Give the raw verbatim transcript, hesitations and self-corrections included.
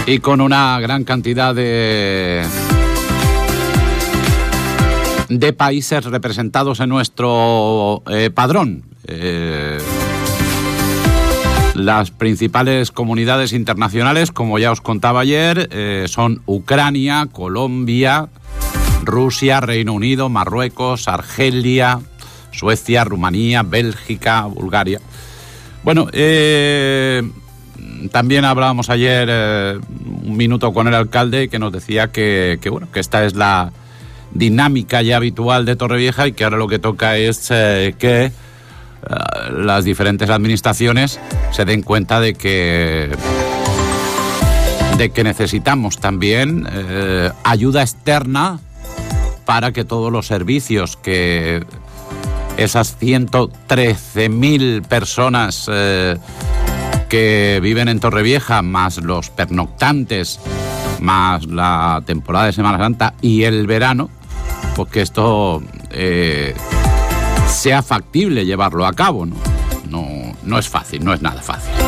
y con una gran cantidad de, de países representados en nuestro eh, padrón. Eh, las principales comunidades internacionales, como ya os contaba ayer, eh, son Ucrania, Colombia, Rusia, Reino Unido, Marruecos, Argelia, Suecia, Rumanía, Bélgica, Bulgaria. Bueno, eh, también hablábamos ayer eh, un minuto con el alcalde que nos decía que, que, bueno, que esta es la dinámica ya habitual de Torrevieja y que ahora lo que toca es eh, que eh, las diferentes administraciones se den cuenta de que, de que necesitamos también eh, ayuda externa para que todos los servicios que esas ciento trece mil personas eh, que viven en Torrevieja, más los pernoctantes, más la temporada de Semana Santa y el verano, pues que esto eh, sea factible llevarlo a cabo, ¿no? No, no es fácil, no es nada fácil.